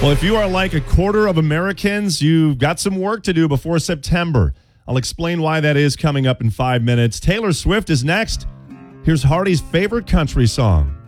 Well, if you are like a quarter of Americans, you've got some work to do before September. I'll explain why that is coming up in 5 minutes. Taylor Swift is next. Here's Hardy's favorite country song.